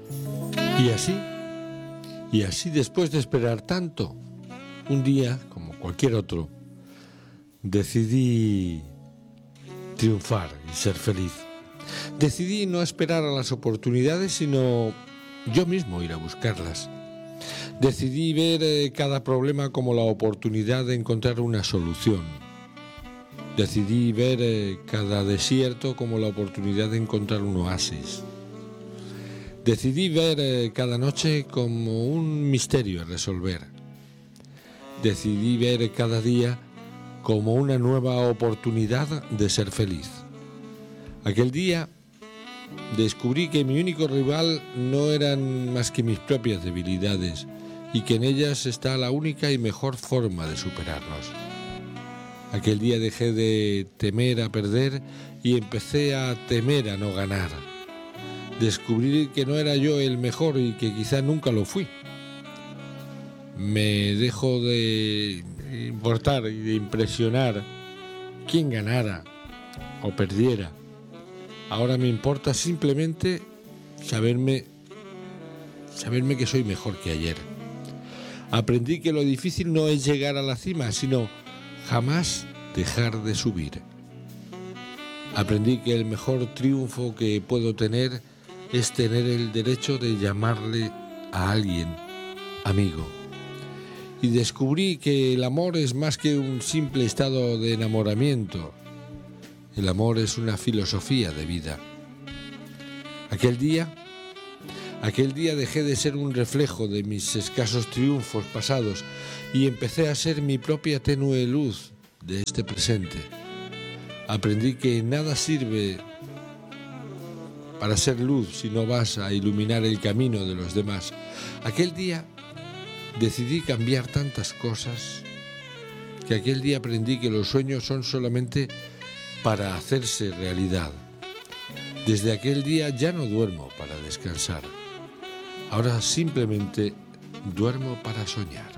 Y así después de esperar tanto, un día, como cualquier otro, decidí triunfar y ser feliz. Decidí no esperar a las oportunidades, sino yo mismo ir a buscarlas. Decidí ver cada problema como la oportunidad de encontrar una solución. Decidí ver cada desierto como la oportunidad de encontrar un oasis. Decidí ver cada noche como un misterio a resolver. Decidí ver cada día como una nueva oportunidad de ser feliz. Aquel día descubrí que mi único rival no eran más que mis propias debilidades y que en ellas está la única y mejor forma de superarnos. Aquel día dejé de temer a perder y empecé a temer a no ganar. Descubrí que no era yo el mejor y que quizá nunca lo fui. Me dejó de importar y de impresionar quién ganara o perdiera. Ahora me importa simplemente saberme que soy mejor que ayer. Aprendí que lo difícil no es llegar a la cima, sino jamás dejar de subir. Aprendí que el mejor triunfo que puedo tener es tener el derecho de llamarle a alguien amigo. Y descubrí que el amor es más que un simple estado de enamoramiento. El amor es una filosofía de vida. Aquel día dejé de ser un reflejo de mis escasos triunfos pasados y empecé a ser mi propia tenue luz de este presente. Aprendí que nada sirve para ser luz si no vas a iluminar el camino de los demás. Aquel día decidí cambiar tantas cosas que aquel día aprendí que los sueños son solamente para hacerse realidad. Desde aquel día ya no duermo para descansar. Ahora simplemente duermo para soñar.